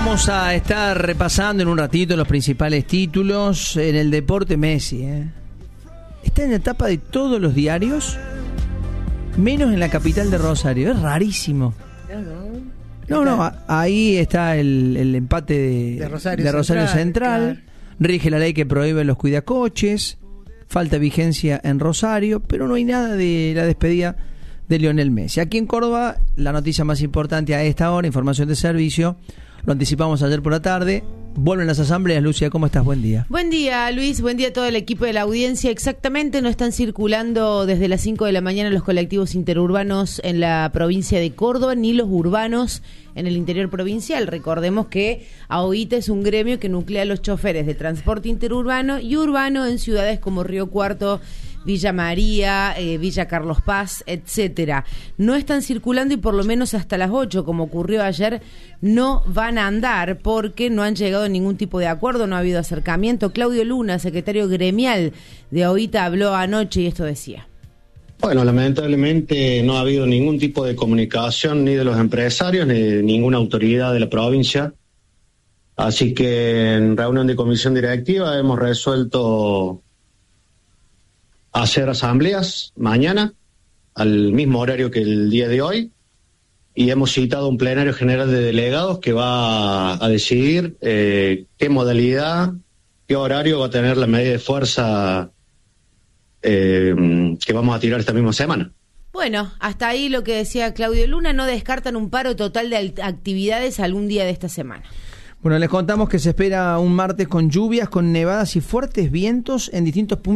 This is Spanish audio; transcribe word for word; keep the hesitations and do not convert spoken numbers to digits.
Vamos a estar repasando en un ratito los principales títulos. En el deporte, Messi, ¿eh? Está en la etapa de todos los diarios, menos en la capital de Rosario. Es rarísimo. No, no, ahí está el, el empate de, de Rosario, de Rosario Central. Central. Claro. Rige la ley que prohíbe los cuidacoches. Falta vigencia en Rosario, pero no hay nada de la despedida de Lionel Messi. Aquí en Córdoba, la noticia más importante a esta hora, información de servicio, lo anticipamos ayer por la tarde. Vuelven las asambleas. Lucia, ¿cómo estás? Buen día. Buen día, Luis. Buen día a todo el equipo de la audiencia. Exactamente, no están circulando desde las cinco de la mañana los colectivos interurbanos en la provincia de Córdoba, ni los urbanos en el interior provincial. Recordemos que AOITA es un gremio que nuclea a los choferes de transporte interurbano y urbano en ciudades como Río Cuarto, Villa María, eh, Villa Carlos Paz, etcétera. No están circulando y por lo menos hasta las ocho, como ocurrió ayer, no van a andar porque no han llegado a ningún tipo de acuerdo, no ha habido acercamiento. Claudio Luna, secretario gremial de AOITA, habló anoche y esto decía. Bueno, lamentablemente no ha habido ningún tipo de comunicación ni de los empresarios ni de ninguna autoridad de la provincia. Así que en reunión de comisión directiva hemos resuelto hacer asambleas mañana al mismo horario que el día de hoy y hemos citado un plenario general de delegados que va a decidir eh, qué modalidad, qué horario va a tener la medida de fuerza eh, que vamos a tirar esta misma semana. Bueno, hasta ahí lo que decía Claudio Luna. No descartan un paro total de actividades algún día de esta semana. Bueno, les contamos que se espera un martes con lluvias, con nevadas y fuertes vientos en distintos puntos